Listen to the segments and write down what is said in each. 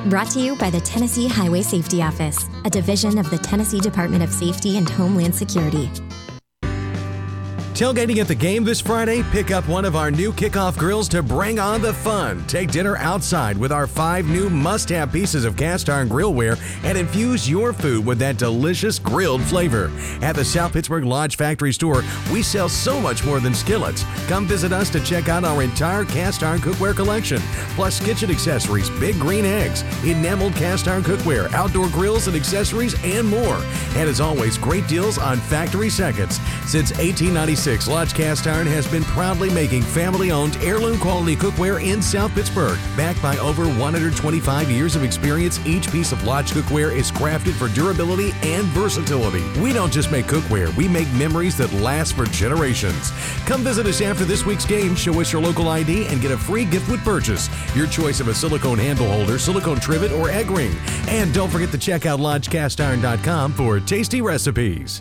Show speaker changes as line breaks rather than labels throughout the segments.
Brought to you by the Tennessee Highway Safety Office, a division of the Tennessee Department of Safety and Homeland Security.
Tailgating at the game this Friday? Pick up one of our new kickoff grills to bring on the fun. Take dinner outside with our 5 new must-have pieces of cast iron grillware and infuse your food with that delicious grilled flavor. At the South Pittsburgh Lodge Factory Store, we sell so much more than skillets. Come visit us to check out our entire cast iron cookware collection, plus kitchen accessories, big green eggs, enameled cast iron cookware, outdoor grills and accessories, and more. And as always, great deals on factory seconds. Since 1896, Lodge Cast Iron has been proudly making family-owned heirloom quality cookware in South Pittsburgh. Backed by over 125 years of experience, each piece of Lodge cookware is crafted for durability and versatility. We don't just make cookware, we make memories that last for generations. Come visit us after this week's game, show us your local ID, and get a free gift with purchase. Your choice of a silicone handle holder, silicone trivet, or egg ring. And don't forget to check out LodgeCastIron.com for tasty recipes.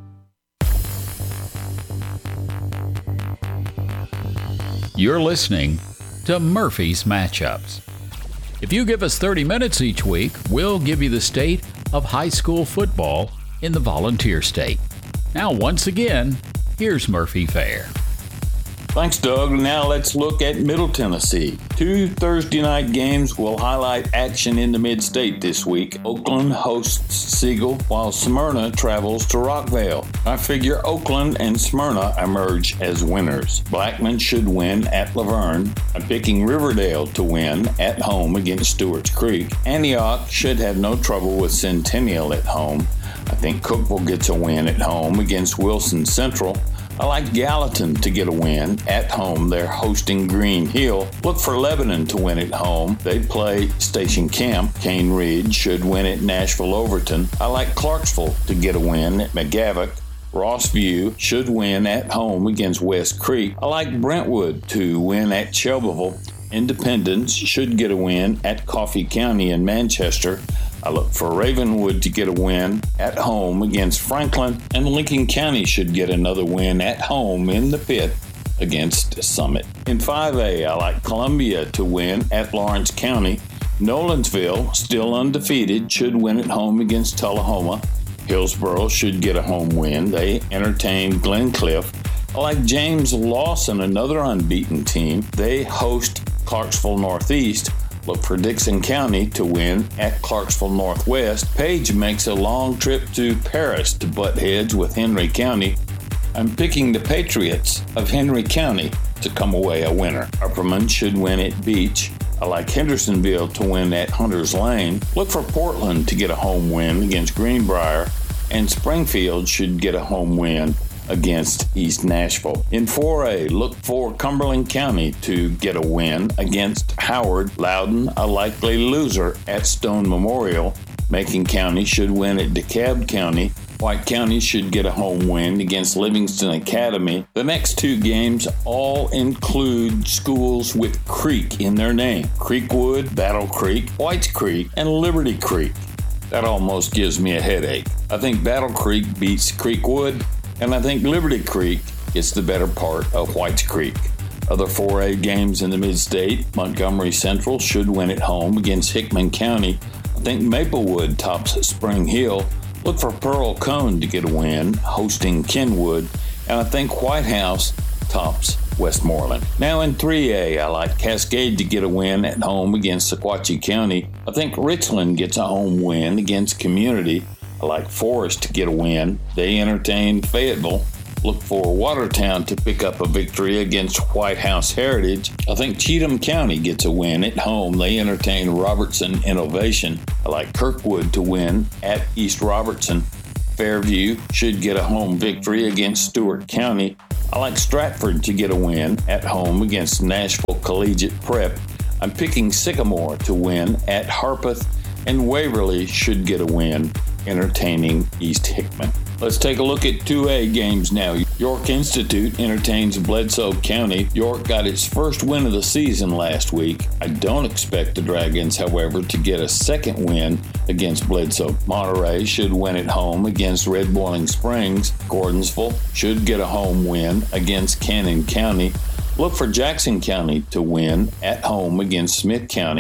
You're listening to Murphy's Matchups. If you give us 30 minutes each week, we'll give you the state of high school football in the Volunteer State. Now, once again, here's Murphy Fair.
Thanks, Doug. Now let's look at Middle Tennessee. 2 Thursday night games will highlight action in the Mid-State this week. Oakland hosts Siegel, while Smyrna travels to Rockvale. I figure Oakland and Smyrna emerge as winners. Blackman should win at Laverne. I'm picking Riverdale to win at home against Stewart's Creek. Antioch should have no trouble with Centennial at home. I think Cookeville gets a win at home against Wilson Central. I like Gallatin to get a win at home. They're hosting Green Hill. Look for Lebanon to win at home. They play Station Camp. Cane Ridge should win at Nashville Overton. I like Clarksville to get a win at McGavock. Rossview should win at home against West Creek. I like Brentwood to win at Shelbyville. Independence should get a win at Coffee County in Manchester. I look for Ravenwood to get a win at home against Franklin, and Lincoln County should get another win at home in the pit against Summit. In 5A, I like Columbia to win at Lawrence County. Nolensville, still undefeated, should win at home against Tullahoma. Hillsboro should get a home win. They entertain Glencliff. I like James Lawson, another unbeaten team. They host Clarksville Northeast. Look for Dixon County to win at Clarksville Northwest. Page makes a long trip to Paris to butt heads with Henry County. I'm picking the Patriots of Henry County to come away a winner. Upperman should win at Beach. I like Hendersonville to win at Hunters Lane. Look for Portland to get a home win against Greenbrier. And Springfield should get a home win against East Nashville. In 4A, look for Cumberland County to get a win against Howard. Loudon, a likely loser at Stone Memorial. Macon County should win at DeKalb County. White County should get a home win against Livingston Academy. The next 2 games all include schools with Creek in their name. Creekwood, Battle Creek, Whites Creek, and Liberty Creek. That almost gives me a headache. I think Battle Creek beats Creekwood, and I think Liberty Creek gets the better part of Whites Creek. Other 4A games in the Mid-State, Montgomery Central should win at home against Hickman County. I think Maplewood tops Spring Hill. Look for Pearl Cone to get a win, hosting Kenwood. And I think White House tops Westmoreland. Now in 3A, I like Cascade to get a win at home against Sequatchie County. I think Richland gets a home win against Community. I like Forest to get a win. They entertain Fayetteville. Look for Watertown to pick up a victory against White House Heritage. I think Cheatham County gets a win at home. They entertain Robertson Innovation. I like Kirkwood to win at East Robertson. Fairview should get a home victory against Stewart County. I like Stratford to get a win at home against Nashville Collegiate Prep. I'm picking Sycamore to win at Harpeth, and Waverly should get a win entertaining East Hickman. Let's take a look at 2A games now. York Institute entertains Bledsoe County. York got its first win of the season last week. I don't expect the Dragons, however, to get a second win against Bledsoe. Monterey should win at home against Red Boiling Springs. Gordonsville should get a home win against Cannon County. Look for Jackson County to win at home against Smith County.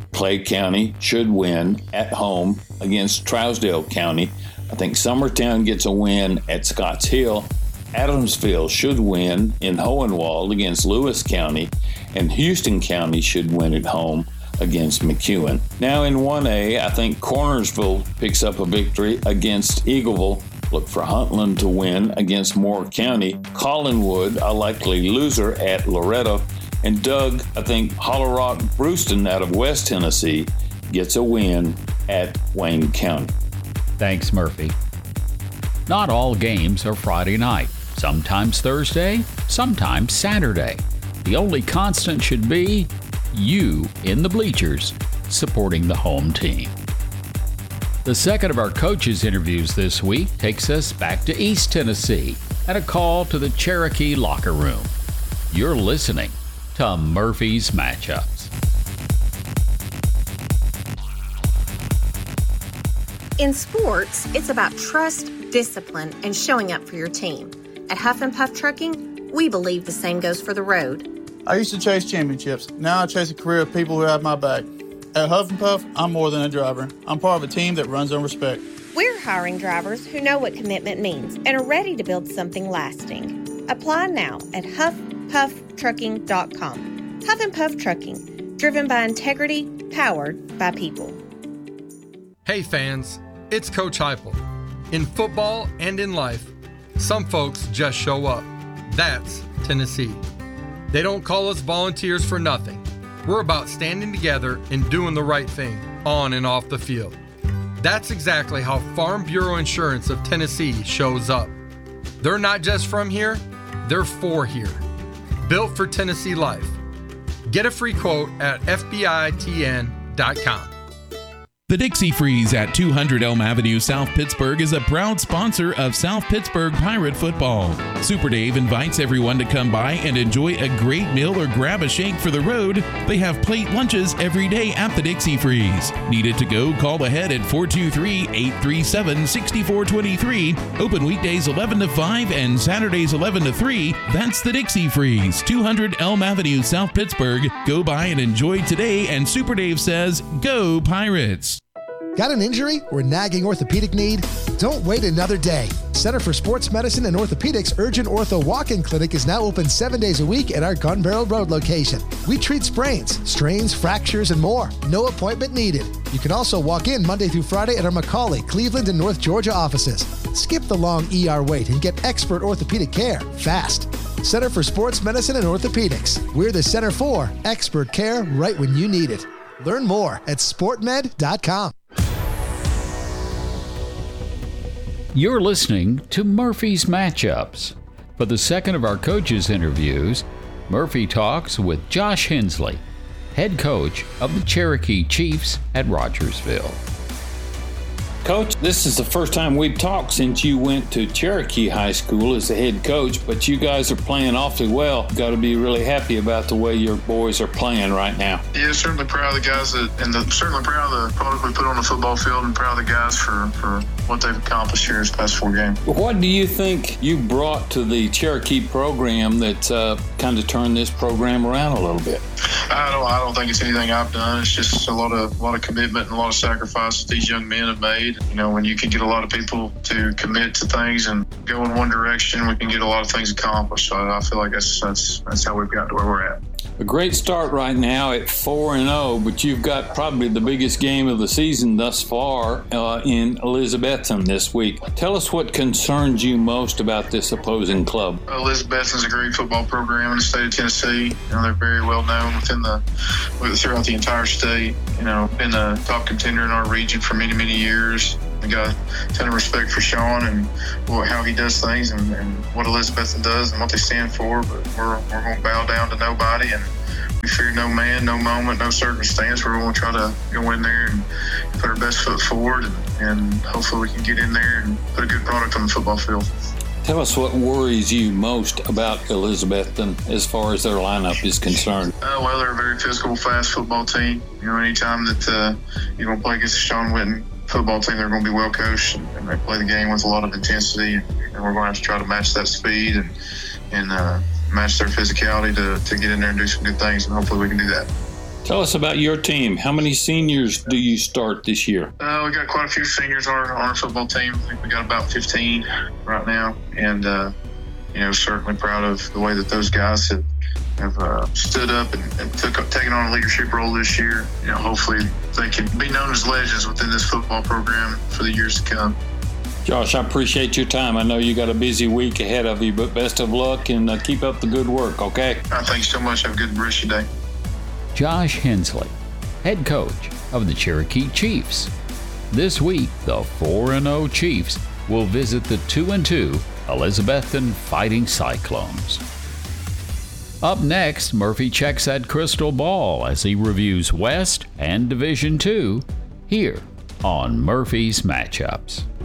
Clay County should win at home against Trousdale County. I think Summertown gets a win at Scotts Hill. Adamsville should win in Hohenwald against Lewis County, and Houston County should win at home against McEwen. Now in 1A, I think Cornersville picks up a victory against Eagleville. Look for Huntland to win against Moore County. Collinwood, a likely loser at Loretto. And Doug, I think Hollow Rock Brewston out of West Tennessee gets a win at Wayne County.
Thanks, Murphy. Not all games are Friday night. Sometimes Thursday, sometimes Saturday. The only constant should be you in the bleachers supporting the home team. The second of our coaches' interviews this week takes us back to East Tennessee and a call to the Cherokee locker room. You're listening to Murphy's Matchups.
In sports, it's about trust, discipline, and showing up for your team. At Huff and Puff Trucking, we believe the same goes for the road.
I used to chase championships. Now I chase a career of people who have my back. At Huff and Puff, I'm more than a driver. I'm part of a team that runs on respect.
We're hiring drivers who know what commitment means and are ready to build something lasting. Apply now at huffpufftrucking.com. Huff and Puff Trucking, driven by integrity, powered by people.
Hey fans, it's Coach Heupel. In football and in life, some folks just show up. That's Tennessee. They don't call us volunteers for nothing. We're about standing together and doing the right thing, on and off the field. That's exactly how Farm Bureau Insurance of Tennessee shows up. They're not just from here, they're for here. Built for Tennessee life. Get a free quote at FBITN.com.
The Dixie Freeze at 200 Elm Avenue, South Pittsburgh is a proud sponsor of South Pittsburgh Pirate football. Super Dave invites everyone to come by and enjoy a great meal or grab a shake for the road. They have plate lunches every day at the Dixie Freeze. Needed to go? Call ahead at 423-837-6423. Open weekdays 11 to 5 and Saturdays 11 to 3. That's the Dixie Freeze, 200 Elm Avenue, South Pittsburgh. Go by and enjoy today, and Super Dave says, go Pirates!
Got an injury or nagging orthopedic need? Don't wait another day. Center for Sports Medicine and Orthopedics Urgent Ortho Walk-In Clinic is now open 7 days a week at our Gun Barrel Road location. We treat sprains, strains, fractures, and more. No appointment needed. You can also walk in Monday through Friday at our McCauley, Cleveland, and North Georgia offices. Skip the long ER wait and get expert orthopedic care fast. Center for Sports Medicine and Orthopedics. We're the center for expert care right when you need it. Learn more at sportmed.com.
You're listening to Murphy's Matchups. For the second of our coaches' interviews, Murphy talks with Josh Hensley, head coach of the Cherokee Chiefs at Rogersville.
Coach, this is the first time we've talked since you went to Cherokee High School as the head coach, but you guys are playing awfully well. You've got to be really happy about the way your boys are playing right now.
Yeah, certainly proud of the guys certainly proud of the product we put on the football field, and proud of the guys for what they've accomplished here this past 4 games.
What do you think you brought to the Cherokee program that kind of turned this program around a little bit?
I don't think it's anything I've done. It's just a lot of commitment and a lot of sacrifice that these young men have made. You know, when you can get a lot of people to commit to things and go in one direction, we can get a lot of things accomplished. So I feel like that's how we've got to where we're at.
A great start right now at 4-0, but you've got probably the biggest game of the season thus far in Elizabethton this week. Tell us what concerns you most about this opposing club.
Elizabethton's a great football program in the state of Tennessee. You know, they're very well known throughout the entire state. You know, been a top contender in our region for many, many years. We got a ton of respect for Sean and how he does things and what Elizabethton does and what they stand for. But we're going to bow down to nobody, and we fear no man, no moment, no circumstance. We're going to try to go in there and put our best foot forward, and hopefully we can get in there and put a good product on the football field.
Tell us what worries you most about Elizabethton as far as their lineup is concerned.
Well, they're a very physical, fast football team. You know, anytime that you're going to play against the Sean Witten football team, they're going to be well coached, and they play the game with a lot of intensity, and we're going to have to try to match that speed and match their physicality to get in there and do some good things, and hopefully we can do that.
Tell us about your team. How many seniors do you start this year?
We got quite a few seniors on our football team. I think we got about 15 right now. And, certainly proud of the way that those guys have stood up and taken on a leadership role this year. Hopefully they can be known as legends within this football program for the years to come.
Josh, I appreciate your time. I know you got a busy week ahead of you, but best of luck and keep up the good work, okay?
Thanks so much. Have a good rest of your day.
Josh Hensley, head coach of the Cherokee Chiefs. This week, the 4-0 Chiefs will visit the 2-2 Elizabethton Fighting Cyclones. Up next, Murphy checks that crystal ball as he reviews West and Division II here on Murphy's Matchups.